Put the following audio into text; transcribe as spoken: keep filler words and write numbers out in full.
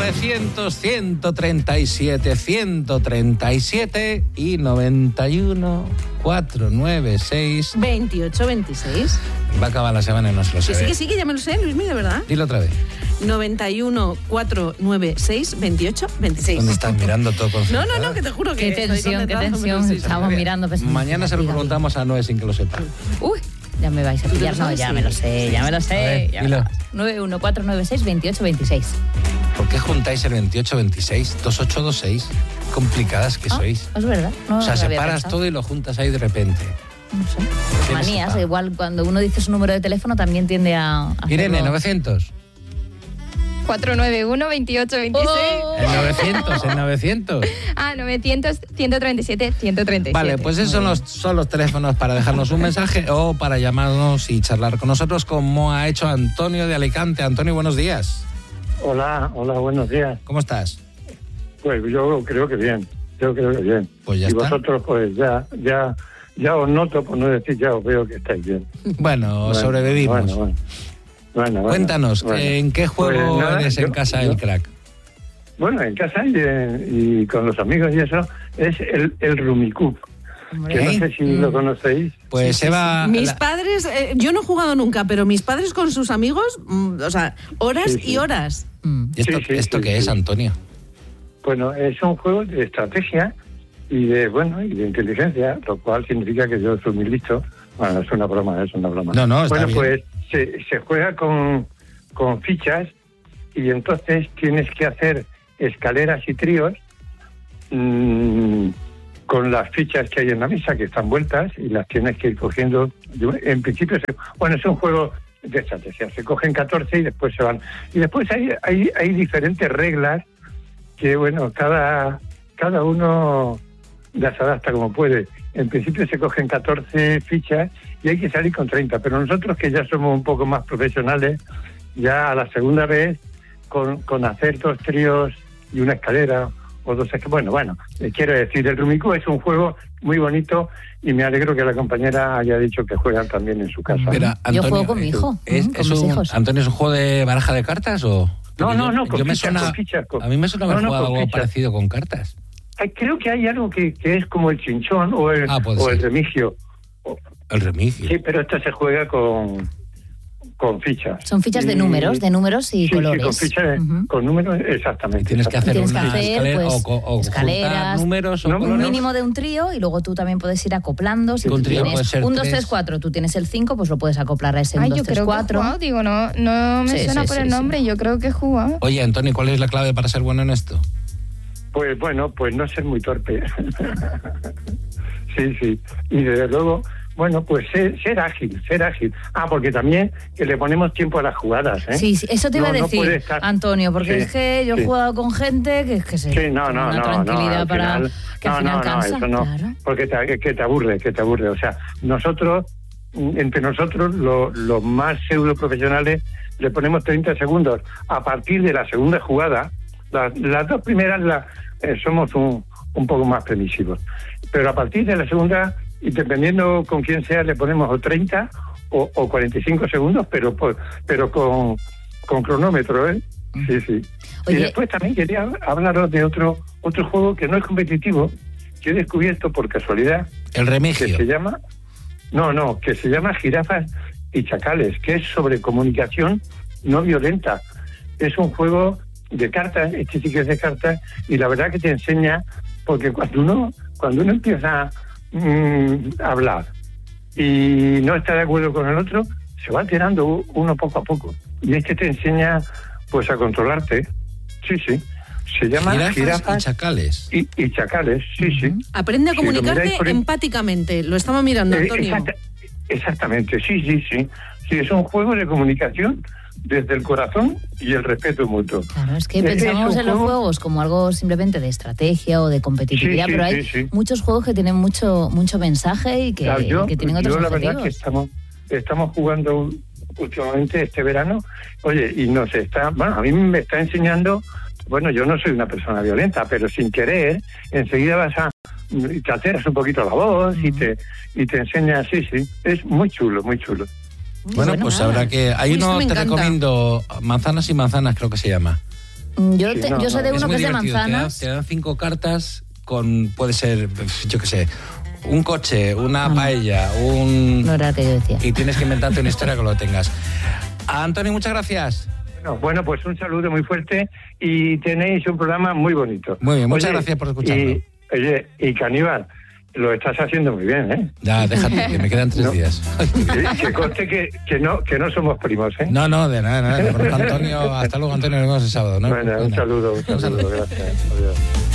novecientos, ciento treinta y siete, ciento treinta y siete y noventa y uno, cuatrocientos noventa y seis. veintiocho veintiséis. Va a acabar la semana y no se lo Que sabe. sí, que sí, que ya me lo sé, Luismi, de verdad. Dilo otra vez. noventa y uno, cuatrocientos noventa y seis, veintiocho veintiséis. ¿Dónde estás mirando todo No, concentrado? no, no, que te juro que Qué estoy tensión, qué concentrada, tensión. pero sí, sí. Estamos mirando. Pues, Mañana se lo diga, preguntamos a Noé sin que lo sepa. diga. Uy, ya me vais a ¿Tú te pillar. lo No, sabes? ya Sí. me lo sé, ya me lo A sé. ver, ya dilo. nueve uno cuatro nueve seis veintiocho veintiséis. ¿Por qué juntáis el veintiocho veintiséis, veintiocho veintiséis? Complicadas que Ah, sois. es verdad. No O sea, lo había separas pensado. todo y lo juntas ahí de repente. No sé. ¿Qué Manías, necesita? igual cuando uno dice su número de teléfono también tiende a. a Irene, hacerlo. novecientos. cuatrocientos noventa y uno, veintiocho veintiséis. Oh. El novecientos, el novecientos. Ah, novecientos, ciento treinta y siete, ciento treinta y siete. Vale, pues esos son los, son los teléfonos para dejarnos un mensaje o para llamarnos y charlar con nosotros, como ha hecho Antonio de Alicante. Antonio, buenos días. Hola, hola, buenos días. ¿Cómo estás? Pues yo creo que bien, yo creo que bien. Pues ya y está. vosotros pues ya, ya, ya os noto, por no decir ya os veo que estáis bien. Bueno, Bueno, sobrevivimos. Bueno, bueno. Bueno, bueno, Cuéntanos, bueno. ¿en qué juego Pues nada, eres en yo- casa yo- del crack? Bueno, en casa y, eh, y con los amigos y eso, es el, el Rummikub, que no ¿Eh? sé si lo conocéis. Pues Eva... Mis la- padres, eh, yo no he jugado nunca, pero mis padres con sus amigos, mm, o sea, horas Sí, sí. y horas. Mm. ¿Y esto, Sí, sí, esto sí, qué sí. es, Antonio? Bueno, es un juego de estrategia y de, bueno, y de inteligencia, lo cual significa que yo soy muy listo. Bueno, es una broma, es una broma. No, no, está Bueno, bien. pues se, se juega con, con fichas y entonces tienes que hacer escaleras y tríos mmm, con las fichas que hay en la mesa, que están vueltas, y las tienes que ir cogiendo. En principio, se, bueno, es un juego de estrategia. Se cogen catorce y después se van. Y después hay, hay, hay diferentes reglas que, bueno, cada, cada uno las adapta como puede. En principio se cogen catorce fichas y hay que salir con treinta, pero nosotros, que ya somos un poco más profesionales, ya a la segunda vez, con, con hacer dos tríos y una escalera, o dos escaleras, bueno, bueno, eh, quiero decir, el Rummikub es un juego muy bonito y me alegro que la compañera haya dicho que juegan también en su casa. Pero, Yo Antonio, juego con mi hijo, ¿Es, mm, con es mis un, hijos. Antonio, ¿es un juego de baraja de cartas o...? No, Porque no, yo- no, con yo me fichas, suena- con fichas, con- A mí me suena haber no, no, jugado con algo fichas. parecido con cartas. Ay, creo que hay algo que, que es como el chinchón o el, Ah, puede o el ser. remigio. El remigio. Sí, pero esto se juega con, con fichas. Son fichas de Y- números, de números y sí, colores. Sí, con fichas, Ujú. con números, exactamente. Y tienes que hacer Tienes que una hacer, escalera pues, o, co- o juntar escaleras, números o No, Un colores. mínimo de un trío y luego tú también puedes ir acoplando. Si Un tú trío puede tienes ser un, dos, tres. tres, cuatro, tú tienes el cinco, pues lo puedes acoplar a ese Ay, un, dos, yo tres, creo que he cuatro. jugado, digo, no, no me Sí, suena sí, por sí, el sí. nombre, yo creo que he jugado. Oye, Antonio, ¿cuál es la clave para ser bueno en esto? Pues bueno, pues no ser muy torpe. Sí, sí. Y desde luego, bueno, pues ser, ser ágil, ser ágil. Ah, porque también que le ponemos tiempo a las jugadas, ¿eh? Sí, sí, eso te iba No, a no decir, puede estar- Antonio, porque Sí, es que yo he sí. jugado con gente que es que se Sí, no, tiene no, una no, tranquilidad no, al para final, que al no, final no, no, cansa. eso no, Claro. porque te, que te aburre, que te aburre. O sea, nosotros, entre nosotros, lo- los más pseudo profesionales, le ponemos treinta segundos. A partir de la segunda jugada, la- las dos primeras la, eh, somos un, un poco más permisivos. Pero a partir de la segunda, y dependiendo con quién sea, le ponemos o treinta o, o cuarenta y cinco segundos, pero por- pero con, con cronómetro, ¿eh? Sí, sí. Oye. Y después también quería hablaros de otro otro juego que no es competitivo, que he descubierto por casualidad, El que remigio. se llama... No, no, que se llama Jirafas y Chacales, que es sobre comunicación no violenta. Es un juego de cartas, este sí que es de cartas, y la verdad que te enseña, porque cuando uno, cuando uno empieza mm, a hablar y no está de acuerdo con el otro, se va alterando uno poco a poco. Y este te enseña pues a controlarte. Sí, sí. Se llama Jirafas, Jirafas y chacales. y, y Chacales, sí, sí. Aprende a Si lo comunicarte miráis por el- empáticamente. Lo estaba mirando, Eh, Antonio. exacta- exactamente, sí, sí, sí. Sí, es un juego de comunicación desde el corazón y el respeto mutuo. Claro, es que Es pensamos un en los juego- juegos como algo simplemente de estrategia o de competitividad, Sí, sí, pero hay sí, sí. muchos juegos que tienen mucho mucho mensaje y que, Claro, yo, y que tienen otros yo la objetivos. verdad que estamos, estamos jugando últimamente este verano, oye, y nos está, bueno, a mí me está enseñando, bueno, yo no soy una persona violenta, pero sin querer, enseguida vas a, y te alteras un poquito la voz y te y te enseña, sí, sí, es muy chulo, muy chulo. Bueno, bueno, pues nada. habrá que... Hay Uy, esto uno, me te encanta. recomiendo, Manzanas y Manzanas creo que se llama. Yo, Sí, te- no, yo sé no. de Es uno muy que es de divertido. Te dan- manzanas. Te dan cinco cartas con, puede ser, yo qué sé, un coche, una Ah, no. paella, un... No era el que yo decía. Y tienes que inventarte una historia que lo tengas. Antonio, muchas gracias. Bueno, bueno, pues un saludo muy fuerte y tenéis un programa muy bonito. Muy bien, muchas gracias por escucharlo. Y, oye, y Caníbal, lo estás haciendo muy bien, ¿eh? Ya, déjate, que me quedan tres No. días. Sí, que conste que, que, no, que no somos primos, ¿eh? No, no, de nada, nada. Antonio, hasta luego, Antonio, nos vemos el sábado, ¿no? Bueno, un Bueno. saludo, un saludo, gracias. Adiós.